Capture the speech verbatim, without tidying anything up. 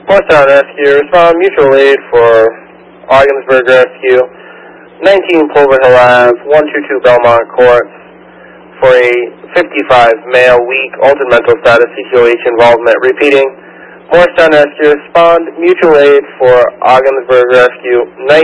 Morristown Rescue, respond mutual aid for Ogdensburg Rescue, nineteen Pulver Hill Ave, one two two Belmont Court, for a fifty-five male, weak, altered mental status, C Q H involvement. Repeating, Morristown Rescue, respond mutual aid for Ogdensburg Rescue,